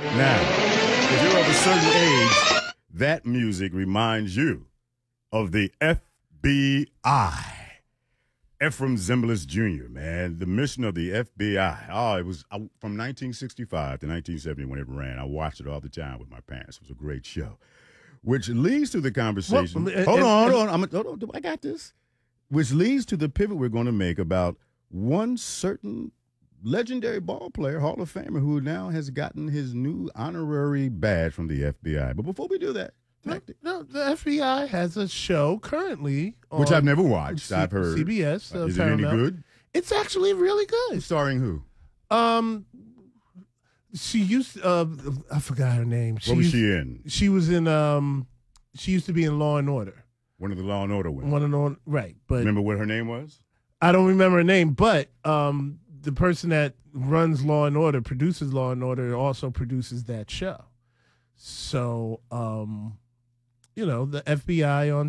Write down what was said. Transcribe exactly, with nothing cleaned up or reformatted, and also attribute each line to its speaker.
Speaker 1: Now, if you're of a certain age, that music reminds you of the F B I. Ephraim Zimbalist Junior, man, the mission of the F B I. Oh, it was uh, from nineteen sixty-five to nineteen seventy when it ran. I watched it all the time with my parents. It was a great show. Which leads to the conversation.
Speaker 2: Well, and,
Speaker 1: hold on,
Speaker 2: and,
Speaker 1: hold on. I'm, hold on. I got this. Which leads to the pivot we're going to make about one certain legendary ball player, Hall of Famer, who now has gotten his new honorary badge from the F B I. But before we do that,
Speaker 2: no, no, the F B I has a show currently, on
Speaker 1: which I've never watched.
Speaker 2: C-
Speaker 1: I've heard
Speaker 2: C B S. Uh,
Speaker 1: Is
Speaker 2: Paramount.
Speaker 1: it any good?
Speaker 2: It's actually really good.
Speaker 1: Starring who?
Speaker 2: Um, she used. Uh, I forgot her name. She
Speaker 1: What was
Speaker 2: used,
Speaker 1: she in?
Speaker 2: She was in. Um, she used to be in Law and Order.
Speaker 1: One of the Law and Order women.
Speaker 2: One and on, right? But
Speaker 1: Remember what her name was?
Speaker 2: I don't remember her name. But um, the person that runs Law and Order, produces Law and Order, also produces that show. So, um, you know, the F B I on